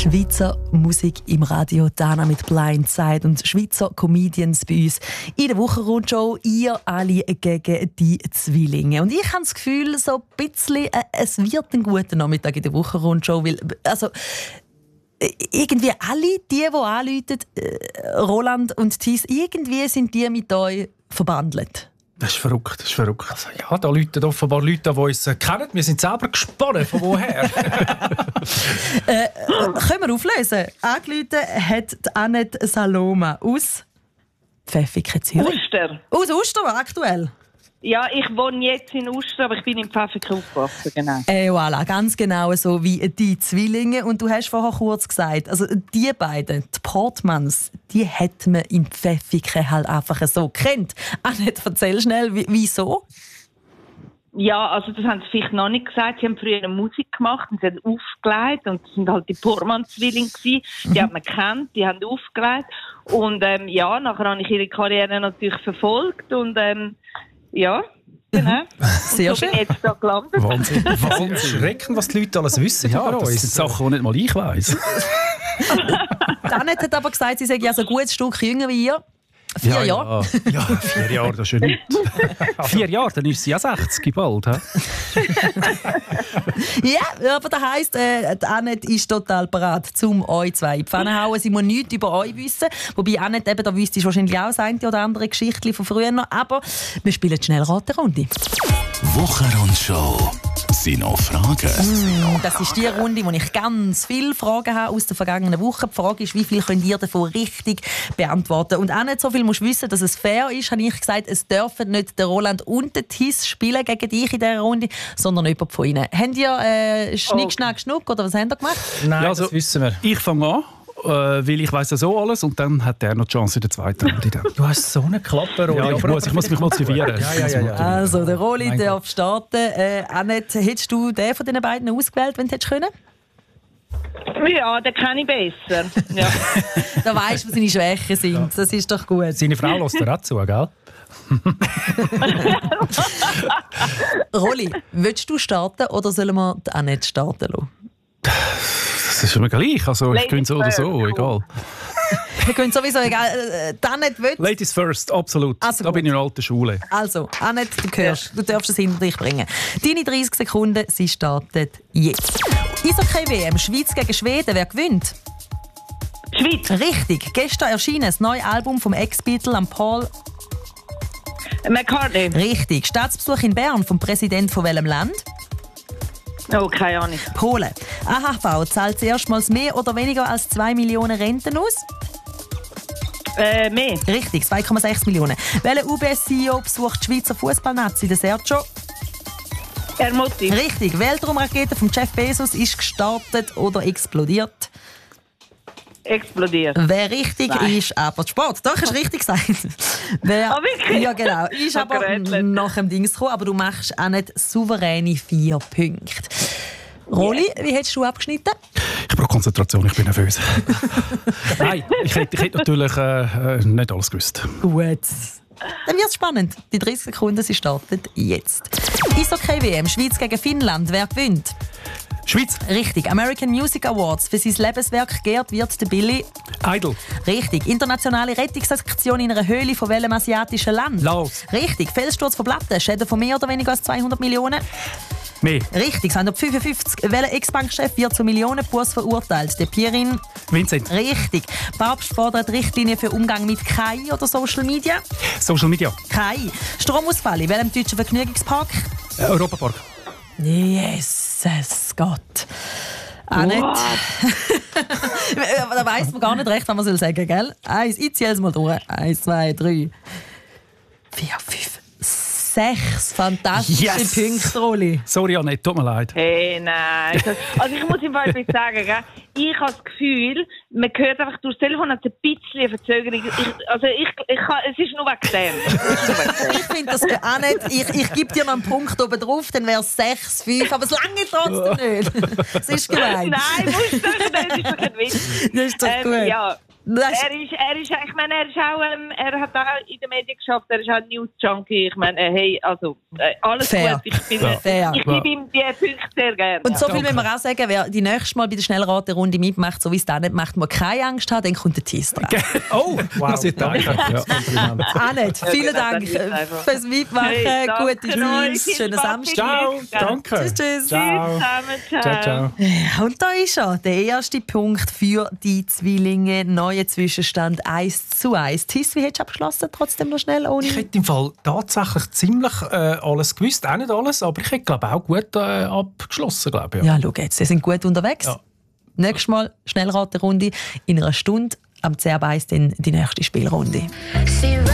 Schweizer Musik im Radio, Dana mit Blindside und Schweizer Comedians bei uns in der Wochenrundshow. Ihr alle gegen die Zwillinge. Und ich habe das Gefühl, so ein bisschen, es wird ein guter Nachmittag in der Wochenrundshow, weil, also, irgendwie alle, die anrufen, Roland und Thies, irgendwie sind die mit euch verbandelt. Das ist verrückt, das ist verrückt. Also, ja, da läuten offenbar Leute, die uns kennen. Wir sind selber gespannt, von woher. Können wir auflösen? Angerufen hat Annette Saloma aus Pfäffiken, Zürich. Uster. Aus Uster, aktuell. Ja, ich wohne jetzt in Uster, aber ich bin in Pfäffiken aufgewachsen, genau. Voilà, ganz genau so wie die Zwillinge. Und du hast vorher kurz gesagt, also die beiden, die Portmans, die hätten man in Pfäffiken halt einfach so gekannt. Annette, erzähl schnell, wieso? Ja, also das haben sie vielleicht noch nicht gesagt. Sie haben früher Musik gemacht und sie haben aufgelegt. Und das sind halt die Portman-Zwillinge gewesen. Die hat man gekannt, die haben aufgelegt. Und ja, nachher habe ich ihre Karriere natürlich verfolgt. Und ja, genau. Sehr so schön. bin ich jetzt da gelandet. Wahnsinn. Schreckend, was die Leute alles wissen über uns. Das sind Sachen, die nicht mal ich weiss. Annette hat aber gesagt, sie sei ja so ein gutes Stück jünger wie ihr. 4 Jahre. Ja, 4 Jahre, das ist ja nichts. 4 Jahre, dann ist sie ja 60 bald. Ja, aber das heisst, Annette ist total bereit, um euch zwei in die Pfanne zu hauen. Sie muss nichts über euch wissen. Wobei Annette, eben, da wüsste wahrscheinlich auch das eine oder andere Geschichtchen von früher noch. Aber wir spielen schnell Raterunde. Wochenrundshow. Sind noch Fragen? Das ist die Runde, wo ich ganz viele Fragen habe aus der vergangenen Woche. Die Frage ist, wie viel könnt ihr davon richtig beantworten? Und auch nicht so viel musst du wissen, dass es fair ist, habe ich gesagt, es dürfen nicht der Roland und der Thies spielen gegen dich in dieser Runde, sondern jemand von ihnen. Habt ihr Schnick, Schnack, Schnuck oder was habt ihr gemacht? Nein, Ja, also, das wissen wir. Ich fange an, weil ich weiss ja so alles und dann hat er noch die Chance in der zweiten Runde. Du hast so eine Klappe, Rolli. Ja, ich muss mich motivieren. Ja. Also, der Rolli Mein darf starten. Annette, hättest du den von den beiden ausgewählt, wenn du hättest können? Ja, den kenne ich besser. Ja. Da weisst du, was seine Schwächen sind. Ja. Das ist doch gut. Seine Frau lässt dir auch zu, gell? Rolli, willst du starten oder sollen wir die Annette starten lassen? Das ist mir gleich. Also, ich gewinne so oder so, egal. Wir können sowieso egal. Die Annette will. Ladies first, absolut. Also da gut. bin ich in der alten Schule. Also, Annette, du hörst, du darfst es hinter dich bringen. Deine 30 Sekunden, sie startet jetzt. Eishockey-WM, Schweiz gegen Schweden, wer gewinnt? Schweiz. Richtig, gestern erschienen das neue Album vom Ex-Beatle am Paul. McCartney. Richtig, Staatsbesuch in Bern vom Präsidenten von welchem Land? Oh, keine Ahnung. Polen. AHV zahlt erstmals mehr oder weniger als 2 Millionen Renten aus? Mehr. Richtig, 2,6 Millionen. Welcher UBS-CEO besucht die Schweizer Fußballnazi, der Sergio? Ermotti. Richtig, Weltraumrakete von Jeff Bezos ist gestartet oder explodiert? Explodiert. Wer richtig ist, aber Sport. Doch, hast du richtig gesagt. Wer, wirklich? Ja, genau. Ist aber gerätselt. nach dem Dings gekommen, aber du machst auch nicht souveräne 4 Punkte. Rolli, wie hättest du abgeschnitten? Ich brauche Konzentration, ich bin nervös. Nein, ich hätte natürlich nicht alles gewusst. Gut. Dann wird es spannend. Die 30 Sekunden, sie startet jetzt. Eishockey-WM, Schweiz gegen Finnland. Wer gewinnt? Schweiz. Richtig. American Music Awards. Für sein Lebenswerk geehrt wird der Billy. Idol. Richtig. Internationale Rettungsaktion in einer Höhle von welchem asiatischen Land? Laos. Richtig. Felssturz von Platten. Schäden von mehr oder weniger als 200 Millionen? Mehr. Richtig. 155. Welcher Ex-Bankchef wird zu Millionenbuß verurteilt? Der Pirin. Vincent. Richtig. Papst fordert Richtlinien für Umgang mit KI oder Social Media? Social Media. KI. Stromausfall in welchem deutschen Vergnügungspark? Europapark. Jesus Gott. Annette. Da weiss man gar nicht recht, was man sagen soll, gell? Ich zähle es mal durch. 1, 2, 3, 4, 5, 6 fantastische Yes. Punkte, Rolli. Sorry, Annette, tut mir leid. Hey, nein. Also ich muss im Fall etwas sagen, gell? Ich habe das Gefühl, man hört einfach durch das Telefon ein bisschen Verzögerung. Es ist nur wegen dem. Ich finde das auch nicht. Ich gebe dir noch einen Punkt oben drauf, dann wäre es 6, 5, aber es lange trotzdem nicht. Das ist gemein. Nein, musst du nicht, das ist doch ein Witz. Das ist doch gut. Ja. Ich meine, er hat auch in den Medien geschafft, er ist auch News-Junkie. Ich meine, hey, also, alles fair. gut. Ich gebe ihm die Punkte sehr gerne. Und so viel müssen wir auch sagen, wer die nächste Mal bei der Schnellraterunde mitmacht, so wie es da nicht macht, man keine Angst haben, dann kommt der Tees dran. Oh, wow. Danke. Annette, vielen Dank fürs Mitmachen. Hey, gute Tschüss. Schönen Samstag. Ciao, danke. Tschüss. Ciao. Ciao. Und da ist er, der erste Punkt für die Zwillinge. Neuer Zwischenstand 1:1. Tiss, wie hättest du abgeschlossen? Trotzdem noch schnell ohne... Ich hätte im Fall tatsächlich ziemlich alles gewusst. Auch nicht alles, aber ich hätte glaube auch gut abgeschlossen. Glaube ich. Ja, schau jetzt, sie sind gut unterwegs. Ja. Nächstes Mal Schnellraterunde in einer Stunde. Am 10:01 dann die nächste Spielrunde.